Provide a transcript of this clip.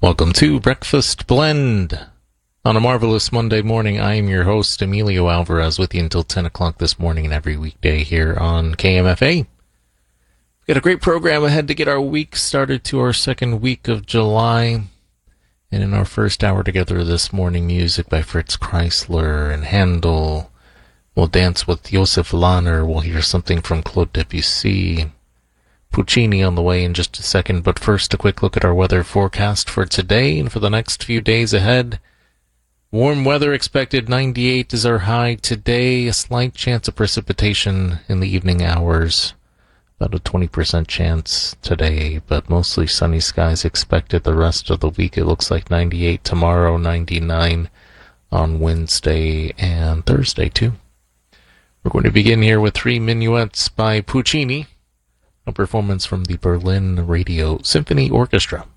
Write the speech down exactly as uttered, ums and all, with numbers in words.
Welcome to Breakfast Blend. On a marvelous Monday morning, I am your host, Emilio Alvarez, with you until ten o'clock this morning and every weekday here on K M F A. We've got a great program ahead to get our week started to our second week of July. And in our first hour together this morning, music by Fritz Kreisler and Handel. We'll dance with Josef Lahner. We'll hear something from Claude Debussy. Puccini on the way in just a second, but first a quick look at our weather forecast for today and for the next few days ahead. Warm weather expected, ninety-eight is our high today, a slight chance of precipitation in the evening hours, about a twenty percent chance today, but mostly sunny skies expected the rest of the week. It looks like ninety-eight tomorrow, ninety-nine on Wednesday and Thursday too. We're going to begin here with three minuets by Puccini, a performance from the Berlin Radio Symphony Orchestra.